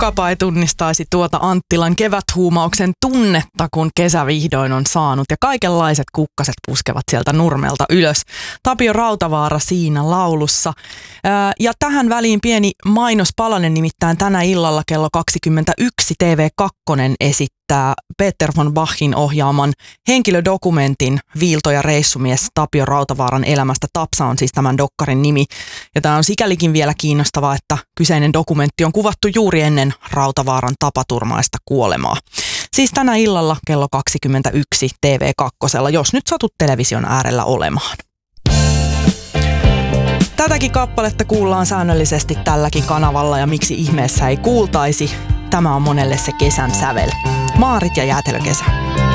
Kukapa ei tunnistaisi tuota Anttilan keväthuumauksen tunnetta, kun kesä vihdoin on saanut ja kaikenlaiset kukkaset puskevat sieltä nurmelta ylös. Tapio Rautavaara siinä laulussa. Ja tähän väliin pieni mainospalanen, nimittäin tänä illalla kello 21 TV2 esittää Peter von Bachin ohjaaman henkilödokumentin Viilto ja reissumies Tapio Rautavaaran elämästä. Tapsa on siis tämän dokkarin nimi. Ja tämä on sikälikin vielä kiinnostavaa, että kyseinen dokumentti on kuvattu juuri ennen Rautavaaran tapaturmaista kuolemaa. Siis tänä illalla kello 21 TV2, jos nyt satut television äärellä olemaan. Tätäkin kappaletta kuullaan säännöllisesti tälläkin kanavalla ja miksi ihmeessä ei kuultaisi. Tämä on monelle se kesän sävel. Maarit ja jäätelökesä.